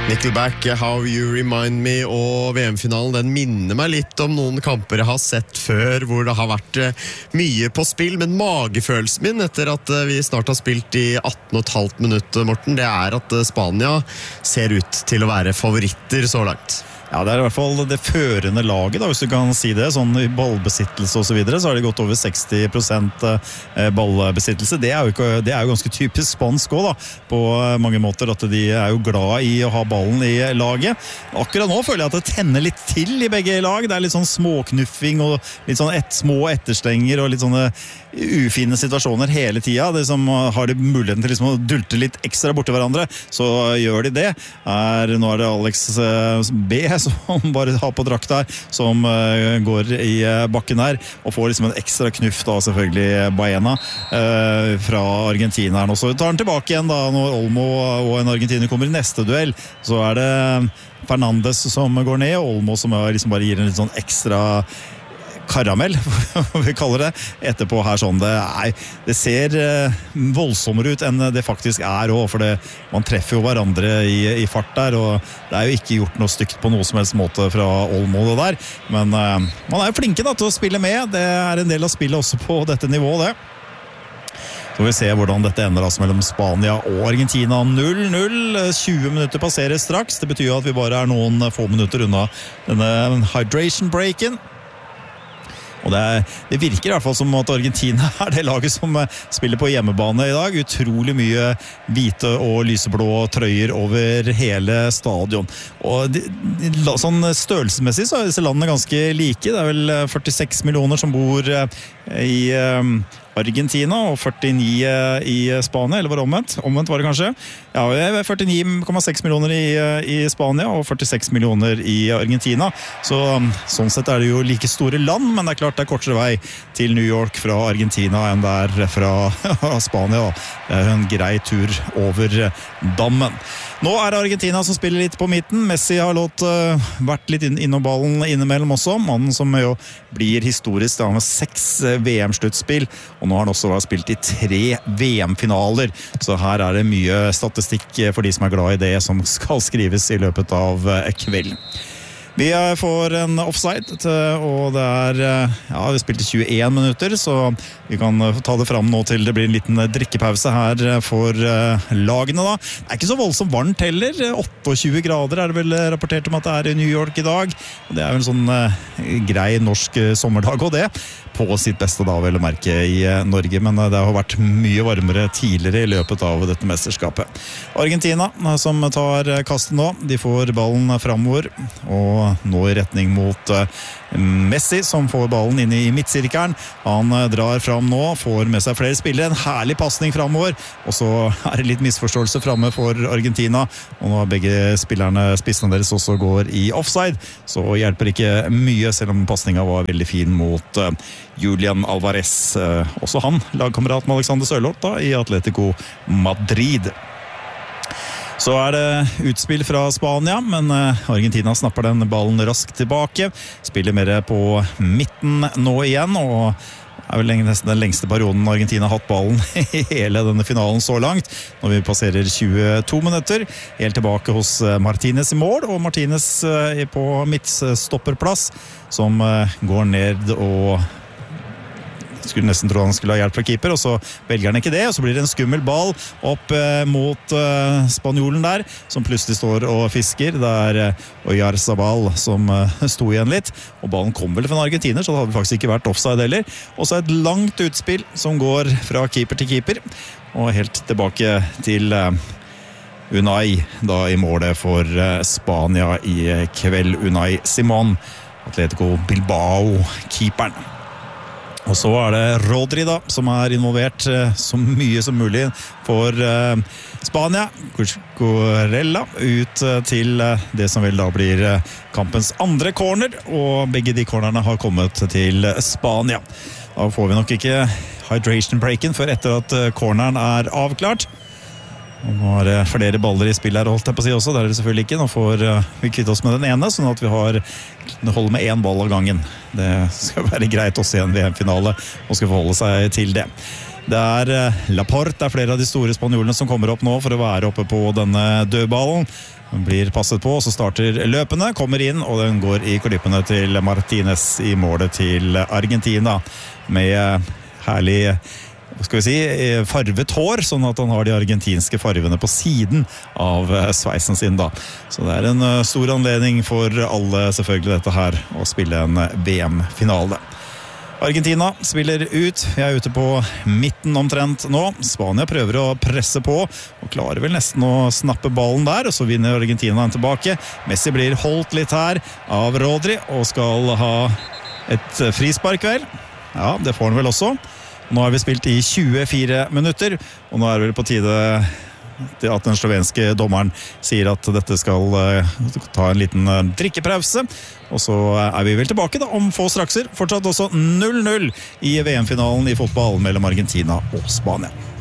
Nickelback, How You Remind Me og VM-finalen, den minner meg litt om noen kamper jeg har sett før, hvor det har vært mye på spill, men magefølelsen min etter at vi snart har spilt i 18,5 minutter, Morten, det er at Spania ser ut til å være favoritter så langt. Ja, det I hvert fall det førende laget da, hvis du kan si det, sånn I ballbesittelse og så videre, så har det gått over 60% ballbesittelse. Det jo ganske typisk spansk også da, på mange måter, at de jo glad I å ha ballen I laget. Akkurat nå føler jeg at det tenner litt til I begge lag. Det litt sånn småknuffing og litt sånn små etterstenger og litt sånne ufine situasjoner hele tiden. Det som har de muligheten til liksom å dulte litt ekstra bort til hverandre, så gjør de det. Nå det Alex B som bare har på drakt her, som går I bakken her, og får liksom en ekstra knuff da, selvfølgelig Baena fra Argentina. Og så tar han tilbake igjen da, når Olmo og en argentiner kommer I neste duell, så det Fernandes som går ned, og Olmo som liksom bare gir en litt sånn ekstra karamell, vi kaller det, etterpå her sånn. Det ser voldsommere ut enn det faktisk også, for man treffer jo hverandre I fart der, og det jo ikke gjort noe stygt på noe som helst måte fra Olmo det der, men man jo flinke da til å spille med, det en del av spillet også på dette nivået det. Så får vi se hvordan dette ender altså mellom Spania og Argentina 0-0, 20 minutter passerer straks, det betyr jo at vi bare noen få minutter unna denne hydration breaken. Og det virker I hvert fall som at Argentina det laget som spiller på hjemmebane I dag. Utrolig mye hvite og lyseblå trøyer over hele stadion. Og sånn størrelsesmessig så disse landene ganske like. Det vel 46 millioner som bor I Argentina og 49 I Spania, eller var det omvendt? Omvendt var det kanskje. Ja, 49,6 millioner I Spania og 46 millioner I Argentina. Så sånn sett det jo like store land, men det klart det kortere vei til New York fra Argentina enn det fra Spania. Det en grei tur over dammen. Nå det Argentina som spiller litt på midten. Messi har vært litt innom ballen innimellom også. Mannen som jo blir historisk da med 6 VM-sluttspill, og nå har han også spilt I 3 VM-finaler. Så her det mye statistikk for de som glad I det som skal skrives I løpet av kvelden. Vi får en offside, og det ja, vi spilte 21 minutter, så vi kan ta det fram nå til det blir en liten drikkepause her for lagene da. Det ikke så voldsomt varmt heller, 28 grader det vel rapportert om at det I New York I dag. Det jo en sånn grei norsk sommerdag og det, på sitt beste da vel å merke I Norge, men det har vært mye varmere tidligere I løpet av dette mesterskapet. Argentina som tar kastet nå, de får ballen fremover, og nå I retning mot Messi som får ballen inn I midtsirkelen. Han drar fram nå, får med seg flere spillere, en herlig passning fremover, og så det litt misforståelse fremme for Argentina, og nå begge spillerne, spissene deres også går I offside, så hjelper ikke mye, selv om passningen var veldig fin mot Julian Alvarez, også han, lagkamerat med Alexander Sørloth da, I Atletico Madrid. Så det utspill fra Spania, men Argentina snapper den ballen raskt tilbake, spiller mer på midten nå igjen, og vel nesten den lengste perioden Argentina har hatt ballen I hele denne finalen så langt, når vi passerer 22 minutter, helt tilbake hos Martinez I mål, og Martinez på midtstopperplass, som går ned og skulle nesten tro han skulle ha hjelp fra keeper, og så velger han ikke det, og så blir det en skummel ball opp mot spanjolen der, som plutselig står og fisker. Det Oyarzabal som sto igjen litt, og ballen kom vel fra en argentiner, så det hadde faktisk ikke vært offside heller. Og så et langt utspill som går fra keeper til keeper, og helt tilbake til Unai, da I målet for Spania I kveld, Unai Simón, Atletico Bilbao-keeperen. Og så det Rodri da, som involvert så mye som mulig for Spania. Cucurella ut til det som vel da blir kampens andre corner, og begge de cornerne har kommet til Spania. Da får vi nok ikke hydration breaken før etter at corneren avklart. Og nå det flere baller I spill her, holdt jeg på å si også. Det det selvfølgelig ikke. Nå får vi kvitte oss med den ene, sånn at vi holder med 1 ball av gangen. Det skal være greit også I en VM-finale, og skal forholde seg til det. Det Laporte, det flere av de store spanjolene som kommer opp nå for å være oppe på denne dødballen. Den blir passet på, så starter løpene, kommer inn, og den går i klippene til Martinez i målet til Argentina. Med herlig, hva skal vi si, farvet hår, sånn at han har de argentinske farvene på siden av sveisen sin da. Så det en stor anledning for alle selvfølgelig dette her, å spille en VM-finale. Argentina spiller ut, vi ute på midten omtrent nå. Spania prøver å presse på, og klarer vel nesten å snappe ballen der, og så vinner Argentina den tilbake. Messi blir holdt litt her av Rodri, og skal ha et frispark vel. Ja, det får han vel også. Nå har vi spilt i 24 minutter, og nå det vel på tide at den slovenske dommeren sier at dette skal ta en liten drikkepause, og så vi vel tilbake da om få strakser. Fortsatt også 0-0 i VM-finalen i fotball mellom Argentina og Spania.